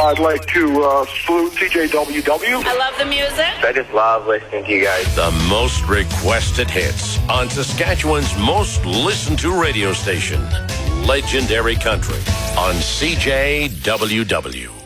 I'd like to salute CJWW. I love the music. I just love listening to you guys. The most requested hits on Saskatchewan's most listened to radio station, Legendary Country on CJWW.